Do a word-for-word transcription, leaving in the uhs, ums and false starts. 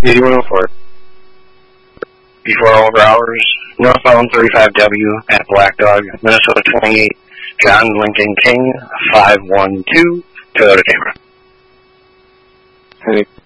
eighty-one oh four. Before over hours, northbound thirty-five W at Black Dog, Minnesota twenty-eight, John Lincoln King, five one two, Toyota Camry. Any